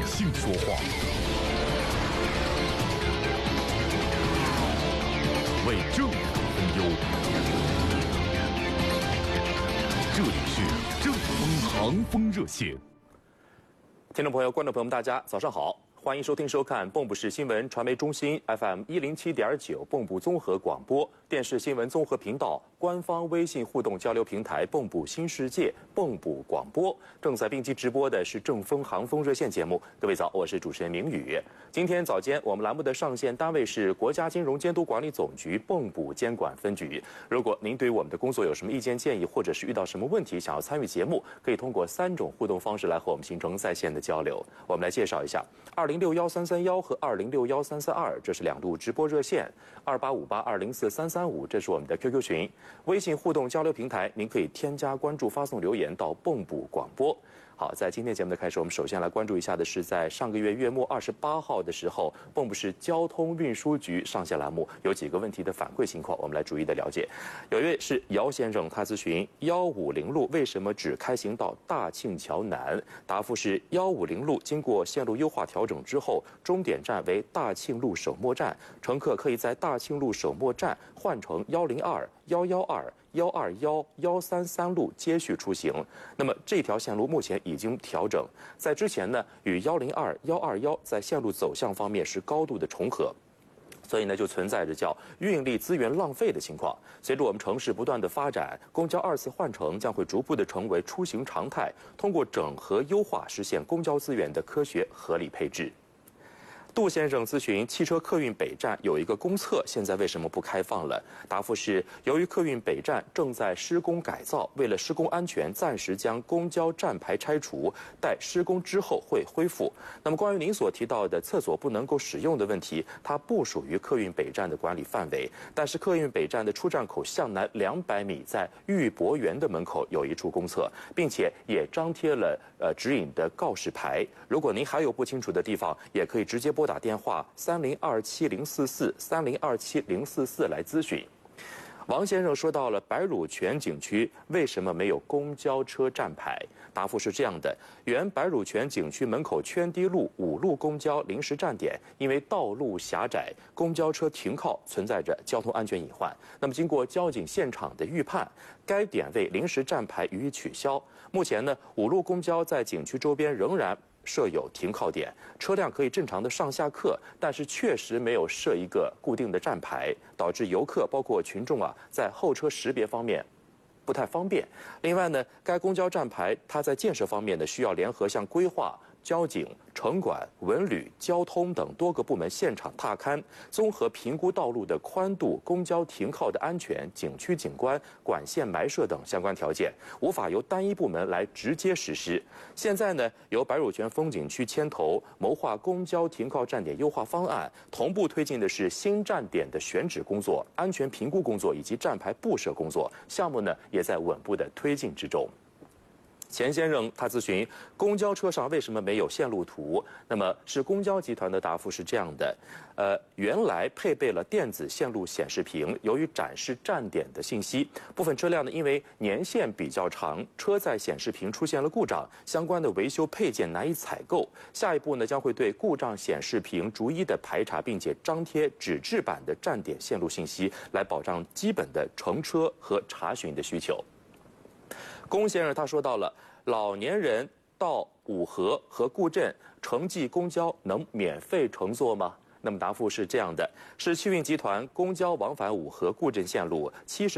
性说话，为政府分忧。这里是正风航风热线。 听众朋友、观众朋友们，大家早上好。欢迎收听收看蚌埠市新闻传媒中心 FM 107.9蚌埠综合广播电视新闻综合频道官方微信互动交流平台蚌埠新世界蚌埠广播，正在并机直播的是正风航风热线节目。各位早，我是主持人明宇。今天早间我们栏目的上线单位是国家金融监督管理总局蚌埠监管分局。如果您对我们的工作有什么意见建议，或者是遇到什么问题想要参与节目，可以通过3种互动方式来和我们形成在线的交流。我们来介绍一下20613331和20613332，这是2路直播热线；2858204335，这是我们的 QQ 群。微信互动交流平台，您可以添加关注、发送留言到蚌埠广播。好，在今天节目的开始，我们首先来关注一下的是，在上个月月末28号的时候，蚌埠市交通运输局上线栏目有几个问题的反馈情况，我们来逐一的了解。有一位是姚先生，他咨询150路为什么只开行到大庆桥南？答复是150路经过线路优化调整之后，终点站为大庆路首末站，乘客可以在大庆路首末站换乘102、112、121、133路接续出行。那么这条线路目前已经调整，在之前呢，与102、121在线路走向方面是高度的重合。所以呢，就存在着叫运力资源浪费的情况。随着我们城市不断的发展，公交2次换乘将会逐步的成为出行常态。通过整合优化，实现公交资源的科学合理配置。杜先生咨询汽车客运北站有一个公厕，现在为什么不开放了？答复是由于客运北站正在施工改造，为了施工安全，暂时将公交站牌拆除，待施工之后会恢复。那么关于您所提到的厕所不能够使用的问题，它不属于客运北站的管理范围，但是客运北站的出站口向南200米，在玉博园的门口有一处公厕，并且也张贴了指引的告示牌。如果您还有不清楚的地方，也可以直接拨打电话30270443027044来咨询。王先生说到了白乳泉景区为什么没有公交车站牌？答复是这样的：原白乳泉景区门口圈堤路5路公交临时站点，因为道路狭窄，公交车停靠存在着交通安全隐患。那么经过交警现场的预判，该点位临时站牌予以取消。目前呢，5路公交在景区周边仍然设有停靠点，车辆可以正常的上下客，但是确实没有设一个固定的站牌，导致游客包括群众在候车识别方面不太方便。另外呢，该公交站牌它在建设方面呢，需要联合像规划、交警、城管、文旅、交通等多个部门现场踏勘，综合评估道路的宽度、公交停靠的安全、景区景观、管线埋设等相关条件，无法由单一部门来直接实施。现在呢，由白乳泉风景区牵头谋划公交停靠站点优化方案，同步推进的是新站点的选址工作、安全评估工作以及站牌布设工作，项目呢也在稳步的推进之中。钱先生他咨询公交车上为什么没有线路图？那么是公交集团的答复是这样的：原来配备了电子线路显示屏，由于展示站点的信息，部分车辆呢因为年限比较长，车载显示屏出现了故障，相关的维修配件难以采购。下一步呢将会对故障显示屏逐一的排查，并且张贴纸质版的站点线路信息，来保障基本的乘车和查询的需求。龚先生他说到了，老年人到五河和固镇城际公交能免费乘坐吗？那么答复是这样的：是汽运集团公交往返五河固镇线路70